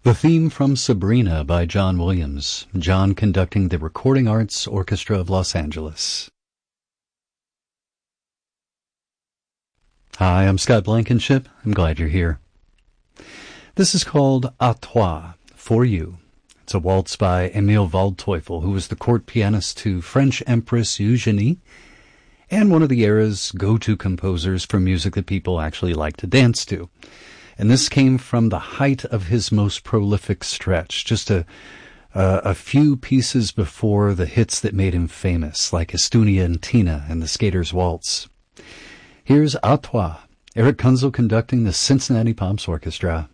The theme from Sabrina by John Williams, John conducting the Recording Arts Orchestra of Los Angeles. Hi, I'm Scott Blankenship. I'm glad you're here. This is called À Toi, For You. It's a waltz by Emil Waldteufel, who was the court pianist to French Empress Eugenie, and one of the era's go-to composers for music that people actually like to dance to. And this came from the height of his most prolific stretch, just a few pieces before the hits that made him famous, like Estonia and Tina and the Skater's Waltz. Here's À Toi, Eric Kunzel conducting the Cincinnati Pops Orchestra.